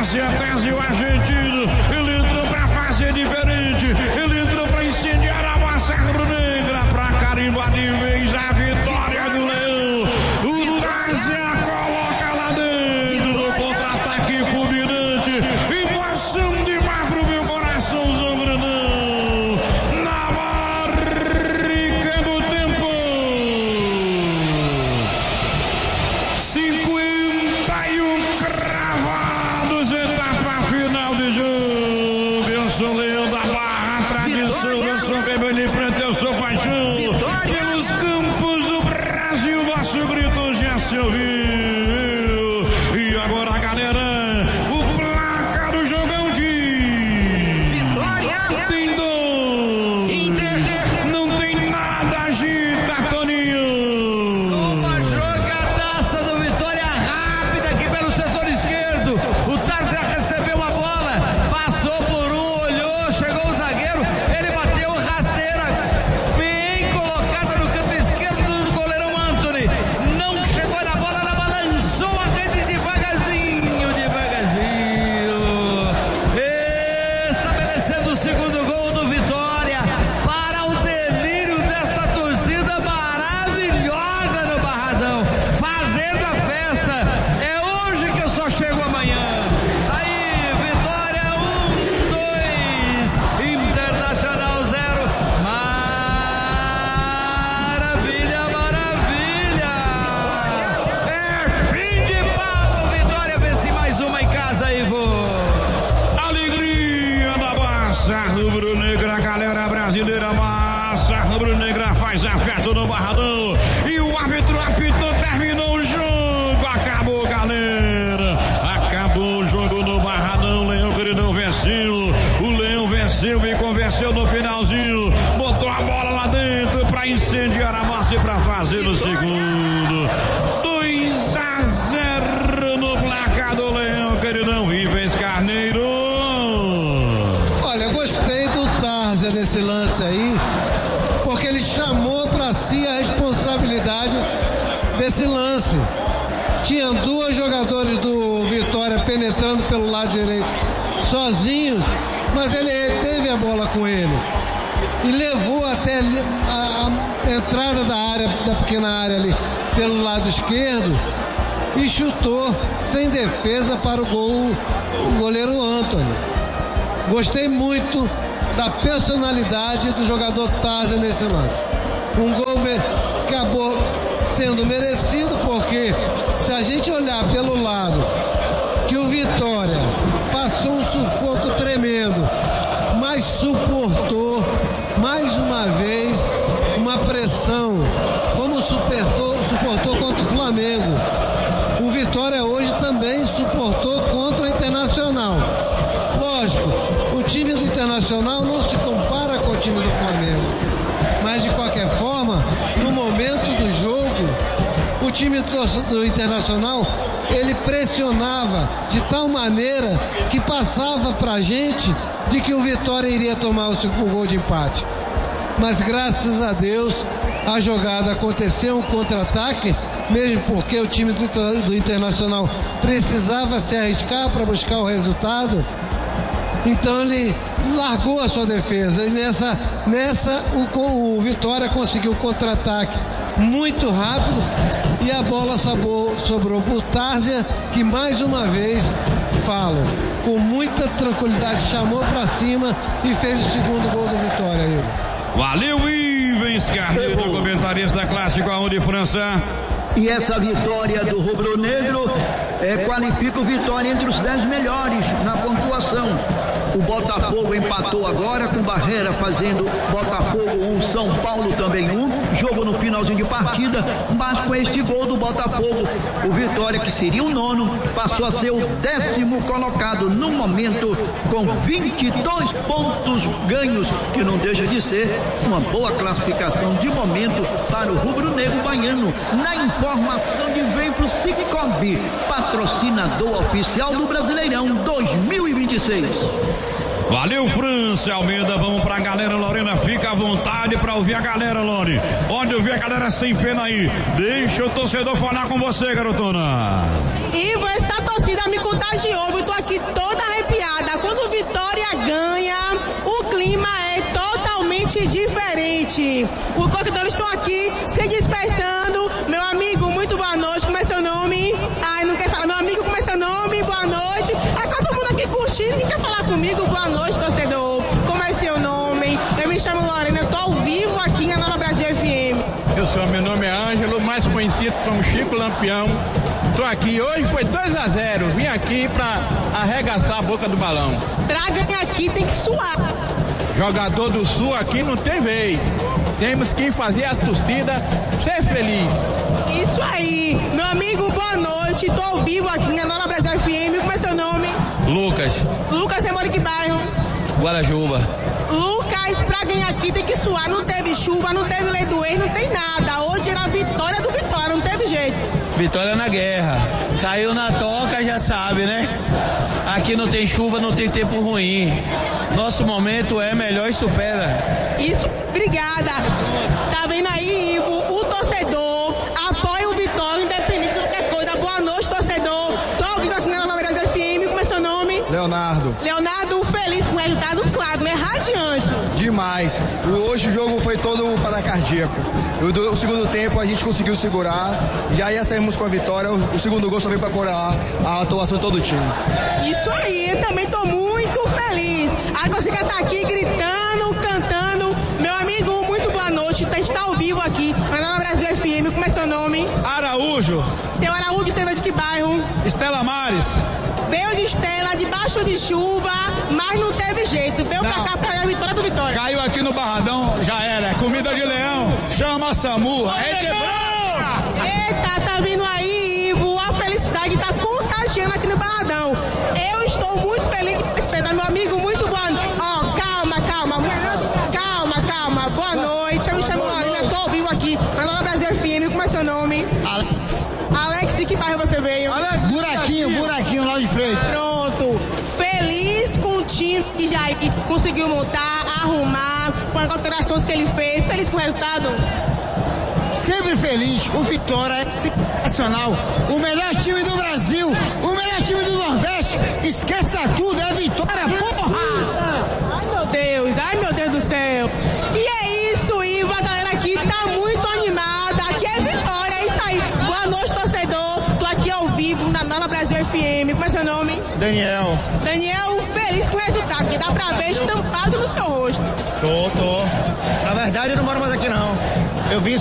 Tese, o argentino, ele entrou pra fazer diferente, ele entrou pra incendiar a massa rubro-negra, pra carimbar de vez a vitória do Leão. O Tese coloca lá dentro do contra-ataque fulminante, emoção demais pro meu coração, Zangranão, na marca do tempo. 51 cravados, etapa final de jogo. Eu sou Leão da Barra, tradição, eu sou cabelo e preto, eu sou paixão. Pelos campos do Brasil, nosso grito já se ouviu. E agora, galera, o placar do jogão de Vitória. tem 2. Inter. Não tem nada, agita, Toninho. Uma jogadaça do Vitória rápida aqui pelo setor esquerdo. O Tarzan recebeu a bola, passou por um, olhou, chegou o zagueiro, ele bateu rasteira, bem colocada no canto esquerdo do goleirão Anthony. Não chegou na bola, ela balançou a rede devagarzinho, estabelecendo o segundo gol do Vitória, para o delírio desta torcida maravilhosa no Barradão, fazendo a festa. É hoje que eu só chego amanhã. Aí, Vitória 1-2, Internacional 0. Maravilha, maravilha. É fim de papo. Vitória vence mais uma em casa, Ivo. Alegria da massa rubro-negra, galera brasileira, massa rubro-negra faz a festa no Barradão. E o árbitro apitou, terminou o jogo, acabou, galera. Acabou o jogo no Barradão, o Leão queridão venceu. O Leão venceu e convenceu no finalzinho. Botou a bola lá dentro pra incendiar a massa e pra fazer o segundo. 2-0 no placar do Leão, queridão Ives Carneiro. Olha, gostei do Tarzan nesse lance aí, porque ele chamou para si a responsabilidade desse lance. Tinha 2 jogadores do Vitória penetrando pelo lado direito sozinhos, mas ele teve a bola com ele e levou até a entrada da área, da pequena área ali pelo lado esquerdo, e chutou sem defesa para o gol, o goleiro Anthony. Gostei muito da personalidade do jogador Tarzan nesse lance. Um gol acabou sendo merecido, porque se a gente olhar pelo lado que o Vitória passou um sufoco tremendo, mas suportou mais uma vez uma pressão, como suportou contra o Flamengo. O Vitória hoje também suportou contra o Internacional. Lógico, o time do Internacional não se compara com o time do Flamengo, mas de qualquer forma, no momento do jogo, o time do Internacional, ele pressionava de tal maneira que passava pra gente de que o Vitória iria tomar o gol de empate. Mas graças a Deus, a jogada aconteceu, um contra-ataque, mesmo porque o time do Internacional precisava se arriscar para buscar o resultado. Então ele largou a sua defesa e nessa o Vitória conseguiu o contra-ataque muito rápido e a bola sobrou pro Tarzan, que mais uma vez, com muita tranquilidade, chamou para cima e fez o segundo gol do Vitória. Valeu, Ives Carneiro, comentarista clássico aonde, França? E essa vitória do rubro-negro qualifica o Vitória entre os 10 melhores na pontuação. O Botafogo empatou agora com Barreira fazendo Botafogo 1, São Paulo também 1. Jogo no finalzinho de partida, mas com este gol do Botafogo, o Vitória, que seria o 9º, passou a ser o 10º colocado no momento, com 22 pontos ganhos, que não deixa de ser uma boa classificação de momento para o rubro-negro baiano. Na informação de vem pro Cicobi, patrocinador oficial do Brasileirão 2026. Valeu, França Almeida, vamos pra galera, Lorena, fica à vontade pra ouvir a galera, Lore. Pode ouvir a galera sem pena aí. Deixa o torcedor falar com você, garotona. Ivo, essa torcida me contagiou, eu tô aqui toda arrepiada. Quando o Vitória ganha, o clima é totalmente diferente. Os torcedores estão aqui se dispersando. Meu amigo, muito boa noite, como é seu nome? Ai, não quer falar, meu amigo, como é seu nome? Boa noite. É todo mundo aqui curtindo, quem quer falar comigo? Boa noite, torcedor. Como é seu nome? Eu me chamo Lorena, eu tô ao vivo aqui na Nova Brasil FM. Meu nome é Ângelo, mais conhecido como Chico Lampião. Estou aqui, hoje foi 2-0, vim aqui para arregaçar a boca do balão. Pra ganhar aqui tem que suar. Jogador do Sul aqui não tem vez. Temos que fazer a torcida ser feliz. Isso aí. Meu amigo, boa noite. Estou ao vivo aqui na Nova Brasil FM. Como é seu nome? Lucas. Lucas, você mora em que bairro? Guarajuba. Lucas, pra ganhar aqui tem que suar. Não teve chuva, não teve lei do ex, não tem nada. Hoje era a vitória do Vitória, não teve jeito. Vitória na guerra. Caiu na toca, já sabe, né? Aqui não tem chuva, não tem tempo ruim. Nosso momento é melhor e supera. Isso, obrigada. Tá vendo aí, Ivo? O torcedor apoia o Vitória, independente de qualquer coisa. Boa noite, torcedor. Tô ao vivo aqui na Nova Brasil FM. Como é seu nome? Leonardo. Leonardo, feliz com o resultado, claro, né? Radiante. Demais. Hoje o jogo foi todo para cardíaco. O segundo tempo a gente conseguiu segurar, já ia sairmos com a vitória. O segundo gol só veio para coroar a atuação de todo o time. Isso aí, eu também tô muito feliz. A torcida tá aqui gritando, cantando. Meu amigo, muito boa noite. A gente tá ao vivo aqui na Nova Brasil FM. Como é seu nome? Araújo. Seu Araújo, você veio de que bairro? Estela Mares. Veio de Estela, debaixo de chuva, mas não teve jeito. Veio pra cá pra a vitória do Vitória. Caiu aqui no Barradão, já era. Comida de leão, chama SAMU. É de branca. Eita, tá vindo aí, Ivo. A felicidade tá contagiando aqui no Barradão. Eu estou muito feliz de você, meu amigo, muito boa. Ó, calma. Boa noite. Eu me chamo Lorena, tô ao vivo aqui na Nova Brasil FM. Como é seu nome? Alex. Alex, de que bairro você veio? Buraquinho lá de frente. Pronto. Feliz com o time que já conseguiu montar, arrumar, com as alterações que ele fez. Feliz com o resultado? Sempre feliz. O Vitória é sensacional. O melhor time do Brasil. O melhor time do Nordeste. Esqueça tudo. É Vitória, porra! Ai meu Deus do céu. E é isso, Ivo. A galera aqui tá muito animada. Aqui é Vitória, é isso aí. Boa noite, torcedor. Tô aqui ao vivo na Nova Brasil FM. Como é seu nome? Daniel, feliz com o resultado, que dá pra ver estampado no seu rosto. tô. Na verdade, eu não moro mais aqui, não. Eu vim